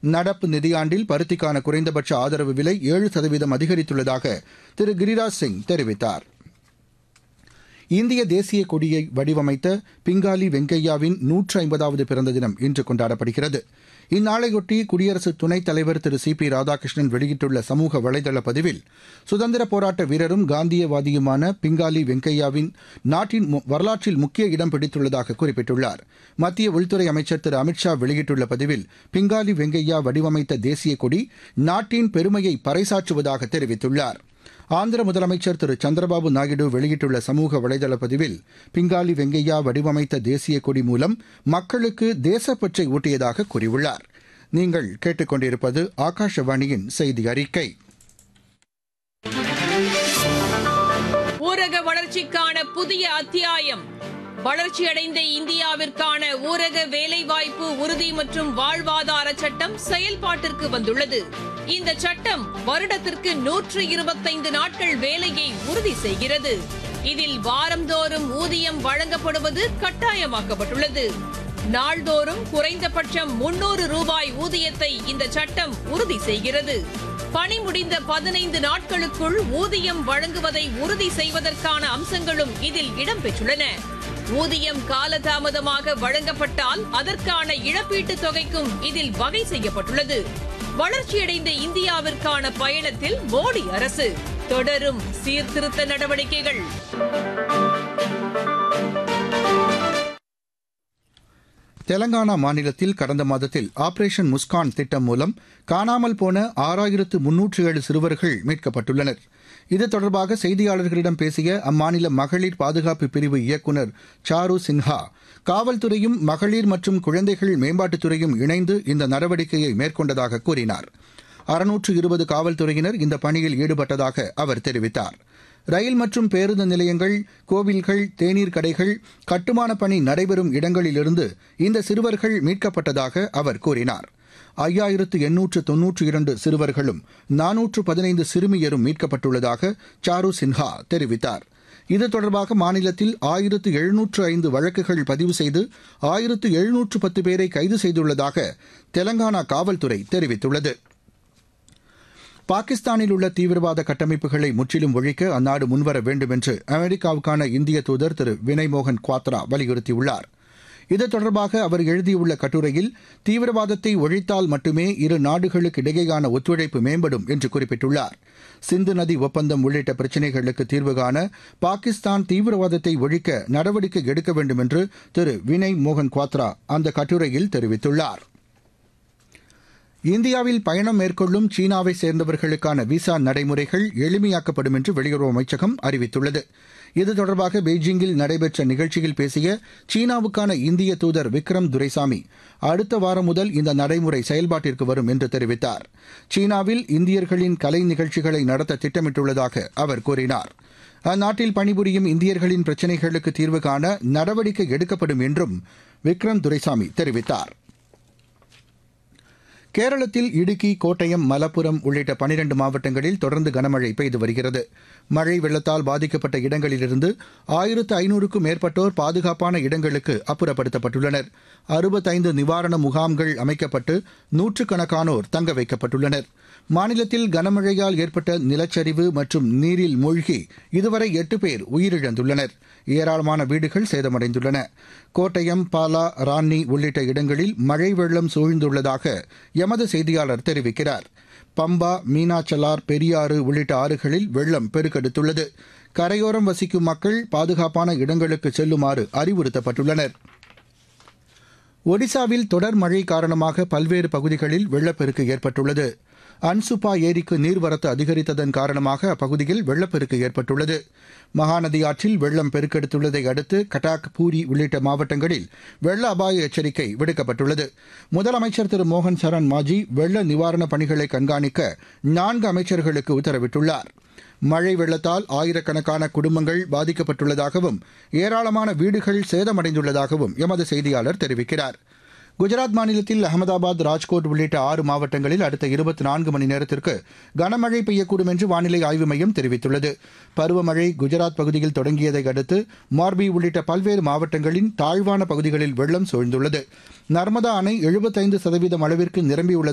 நடப்பு நிதியாண்டில் பருத்திக்கான குறைந்தபட்ச ஆதரவு விலை 7% அதிகரித்துள்ளதாக திரு கிரிராஜ் சிங் தெரிவித்தார். இந்திய தேசிய கொடியை வடிவமைத்த பிங்காலி வெங்கையாவின் 150வது பிறந்த தினம் இன்று கொண்டாடப்படுகிறது. இந்நாளையொட்டி குடியரசு துணைத் தலைவர் திரு சி.பி. ராதாகிருஷ்ணன் வெளியிட்டுள்ள சமூக வலைதள பதிவில், சுதந்திரப் போராட்ட வீரரும் காந்தியவாதியுமான பிங்காலி வெங்கையாவின் நாட்டின் வரலாற்றில் முக்கிய இடம் பிடித்துள்ளதாக குறிப்பிட்டுள்ளார். மத்திய உள்துறை அமைச்சர் திரு அமித்ஷா வெளியிட்டுள்ள பதிவில், பிங்காலி வெங்கையா வடிவமைத்த தேசிய கொடி நாட்டின் பெருமையை பறைசாற்றுவதாக தெரிவித்துள்ளார். ஆந்திர முதலமைச்சர் திரு சந்திரபாபு நாயுடு வெளியிட்டுள்ள சமூக வலைதள பதிவில், பிங்காலி வெங்கையா வடிவமைத்த தேசிய கொடி மூலம் மக்களுக்கு தேசப்பற்றை ஊட்டியதாக கூறியுள்ளார். நீங்கள் கேட்டுக்கொண்டிருப்பது ஆகாஷவாணியின் செய்தி அறிக்கை. ஊரக வளர்ச்சிக்கான புதிய அத்தியாயம். வளர்ச்சியடைந்த இந்தியாவிற்கான ஊரக வேலைவாய்ப்பு உறுதி மற்றும் வாழ்வாதார சட்டம் செயல்பாட்டிற்கு வந்துள்ளது. இந்த சட்டம் வருடத்திற்கு 125 நாட்கள் வேலையை உறுதி செய்கிறது. இதில் வாரந்தோறும் ஊதியம் வழங்கப்படுவது கட்டாயமாக்கப்பட்டுள்ளது. நாள்தோறும் குறைந்தபட்சம் 300 ரூபாய் ஊதியத்தை இந்த சட்டம் உறுதி செய்கிறது. பணி முடிந்த 15 நாட்களுக்குள் ஊதியம் வழங்குவதை உறுதி செய்வதற்கான அம்சங்களும் இதில் இடம்பெற்றுள்ளன. ஊதியம் காலதாமதமாக வழங்கப்பட்டால் அதற்கான இழப்பீட்டுத் தொகைக்கும் இதில் வகை செய்யப்பட்டுள்ளது. வளர்ச்சியடைந்த இந்தியாவிற்கான பயணத்தில் மோடி அரசு தொடரும் சீர்திருத்த நடவடிக்கைகள். தெலங்கானா மாநிலத்தில் கடந்த மாதத்தில் ஆபரேஷன் முஸ்கான் திட்டம் மூலம் காணாமல் போன 6307 சிறுவர்கள் மீட்கப்பட்டுள்ளனர். இது தொடர்பாக செய்தியாளர்களிடம் பேசிய அம்மாநில மகளிர் பாதுகாப்பு பிரிவு இயக்குநர் சாரு சின்ஹா, காவல்துறையும் மகளிர் மற்றும் குழந்தைகள் மேம்பாட்டுத்துறையும் இணைந்து இந்த நடவடிக்கையை மேற்கொண்டதாக கூறினார். 620 காவல்துறையினர் இந்த பணியில் ஈடுபட்டதாக அவர் தெரிவித்தார். ரயில் மற்றும் பேருந்து நிலையங்கள், கோவில்கள், தேநீர் கடைகள், கட்டுமான பணி நடைபெறும் இடங்களிலிருந்து இந்த சிறுவர்கள் மீட்கப்பட்டதாக அவர் கூறினார். 5892 சிறுவர்களும் 415 சிறுமியரும் மீட்கப்பட்டுள்ளதாக சாரு சின்ஹா தெரிவித்தார். இது தொடர்பாக மாநிலத்தில் 1705 வழக்குகள் பதிவு செய்து 1710 பேரை கைது செய்துள்ளதாக தெலங்கானா காவல்துறை தெரிவித்துள்ளது. பாகிஸ்தானில் உள்ள தீவிரவாத கட்டமைப்புகளை முற்றிலும் ஒழிக்க அந்நாடு முன்வர வேண்டும் என்று அமெரிக்காவுக்கான இந்திய தூதர் திரு வினய் மோகன் குவாத்ரா வலியுறுத்தியுள்ளார். இது தொடர்பாக அவர் எழுதியுள்ள கட்டுரையில், தீவிரவாதத்தை ஒழித்தால் மட்டுமே இரு நாடுகளுக்கு இடையேயான ஒத்துழைப்பு மேம்படும் என்று குறிப்பிட்டுள்ளார். சிந்து நதி ஒப்பந்தம் உள்ளிட்ட பிரச்சினைகளுக்கு தீர்வு காண பாகிஸ்தான் தீவிரவாதத்தை ஒழிக்க நடவடிக்கை எடுக்க வேண்டும் என்று திரு வினய் மோகன் குவாத்ரா அந்த கட்டுரையில் தெரிவித்துள்ளார். இந்தியாவில் பயணம் மேற்கொள்ளும் சீனாவை சேர்ந்தவர்களுக்கான விசா நடைமுறைகள் எளிமையாக்கப்படும் என்று வெளியுறவு அமைச்சகம் அறிவித்துள்ளது. இது தொடர்பாக பெய்ஜிங்கில் நடைபெற்ற நிகழ்ச்சியில் பேசிய சீனாவுக்கான இந்திய தூதர் விக்ரம் துரைசாமி, அடுத்த வாரம் முதல் இந்த நடைமுறை செயல்பாட்டிற்கு வரும் என்று தெரிவித்தார். சீனாவில் இந்தியர்களின் கலை நிகழ்ச்சிகளை நடத்த திட்டமிட்டுள்ளதாக அவர் கூறினார். அந்நாட்டில் பணிபுரியும் இந்தியர்களின் பிரச்சினைகளுக்கு தீர்வு காண நடவடிக்கை எடுக்கப்படும் என்றும் விக்ரம் துரைசாமி தெரிவித்தார். கேரளத்தில் இடுக்கி, கோட்டயம், மலப்புரம் உள்ளிட்ட 12 மாவட்டங்களில் தொடர்ந்து கனமழை பெய்து வருகிறது. மழை வெள்ளத்தால் பாதிக்கப்பட்ட இடங்களிலிருந்து 1500க்கும் மேற்பட்டோர் பாதுகாப்பான இடங்களுக்கு அப்புறப்படுத்தப்பட்டுள்ளனர். 65 நிவாரண முகாம்கள் அமைக்கப்பட்டு நூற்றுக்கணக்கானோர் தங்க வைக்கப்பட்டுள்ளனர். மாநிலத்தில் கனமழையால் ஏற்பட்ட நிலச்சரிவு மற்றும் நீரில் மூழ்கி இதுவரை 8 பேர் உயிரிழந்துள்ளனர். ஏராளமான வீடுகள் சேதமடைந்துள்ளன. கோட்டயம், பாலா, ரான்னி உள்ளிட்ட இடங்களில் மழை வெள்ளம் சூழ்ந்துள்ளதாக எமது செய்தியாளர் தெரிவிக்கிறார். பம்பா, மீனாச்சலார், பெரியாறு உள்ளிட்ட ஆறுகளில் வெள்ளம் பெருக்கெடுத்துள்ளது. கரையோரம் வசிக்கும் மக்கள் பாதுகாப்பான இடங்களுக்கு செல்லுமாறு அறிவுறுத்தப்பட்டுள்ளனர். ஒடிசாவில் தொடர் மழை காரணமாக பல்வேறு பகுதிகளில் வெள்ளப்பெருக்கு ஏற்பட்டுள்ளது. அன்சுப்பா ஏரிக்கு நீர்வரத்து அதிகரித்ததன் காரணமாக அப்பகுதியில் வெள்ளப்பெருக்கு ஏற்பட்டுள்ளது. மகாநதி ஆற்றில் வெள்ளம் பெருக்கெடுத்துள்ளதை அடுத்து கட்டாக், பூரி உள்ளிட்ட மாவட்டங்களில் வெள்ள அபாய எச்சரிக்கை விடுக்கப்பட்டுள்ளது. முதலமைச்சர் திரு மோகன் சரண் மாஜி வெள்ள நிவாரணப் பணிகளை கண்காணிக்க 4 அமைச்சர்களுக்கு உத்தரவிட்டுள்ளார். மழை வெள்ளத்தால் ஆயிரக்கணக்கான குடும்பங்கள் பாதிக்கப்பட்டுள்ளதாகவும் ஏராளமான வீடுகள் சேதமடைந்துள்ளதாகவும் எமது செய்தியாளர் தெரிவிக்கிறார். குஜராத் மாநிலத்தில் அகமதாபாத், ராஜ்கோட் உள்ளிட்ட 6 மாவட்டங்களில் அடுத்த 24 மணி நேரத்திற்கு கனமழை பெய்யக்கூடும் என்று வானிலை ஆய்வு மையம் தெரிவித்துள்ளது. பருவமழை குஜராத் பகுதியில் தொடங்கியதை அடுத்து மார்பி உள்ளிட்ட பல்வேறு மாவட்டங்களின் தாழ்வான பகுதிகளில் வெள்ளம் சூழ்ந்துள்ளது. நர்மதா அணை 75% அளவிற்கு நிரம்பியுள்ளது.